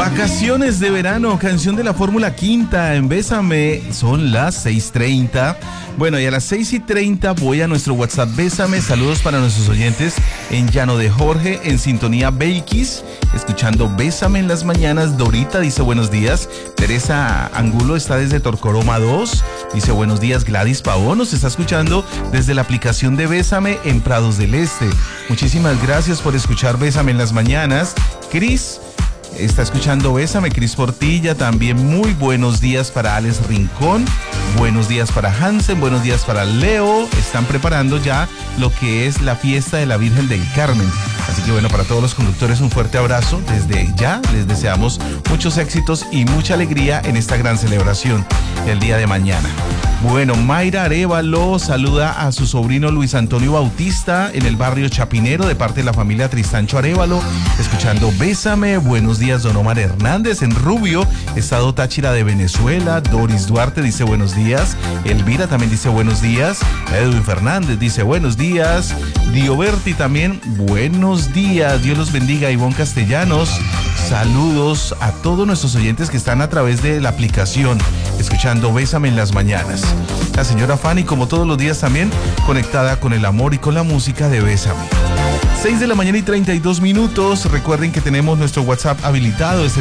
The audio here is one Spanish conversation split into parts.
Vacaciones de verano, canción de la Fórmula Quinta en Bésame, son las 6:30. Bueno, y a las 6:30 voy a nuestro WhatsApp Bésame. Saludos para nuestros oyentes en Llano de Jorge, en Sintonía Beikis, escuchando Bésame en las mañanas. Dorita dice buenos días. Teresa Angulo está desde Torcoroma 2. Dice buenos días. Gladys Pavón nos está escuchando desde la aplicación de Bésame en Prados del Este. Muchísimas gracias por escuchar Bésame en las mañanas. Cris está escuchando Bésame, Cris Portilla, también muy buenos días para Alex Rincón, buenos días para Hansen, buenos días para Leo. Están preparando ya lo que es la fiesta de la Virgen del Carmen. Así que bueno, para todos los conductores un fuerte abrazo. Desde ya les deseamos muchos éxitos y mucha alegría en esta gran celebración el día de mañana. Bueno, Mayra Arévalo saluda a su sobrino Luis Antonio Bautista en el barrio Chapinero de parte de la familia Tristancho Arévalo, escuchando Bésame. Buenos días, don Omar Hernández en Rubio, estado Táchira de Venezuela. Doris Duarte dice buenos días. Elvira también dice buenos días. Edwin Fernández dice buenos días. Dioberti también buenos días. Dios los bendiga. Ivonne Castellanos, saludos a todos nuestros oyentes que están a través de la aplicación escuchando Bésame en las mañanas. La señora Fanny, como todos los días, también conectada con el amor y con la música de Bésame. 6:32 a.m. Recuerden que tenemos nuestro WhatsApp habilitado, es el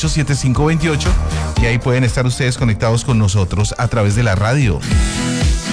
310-858-7528 y ahí pueden estar ustedes conectados con nosotros a través de la radio.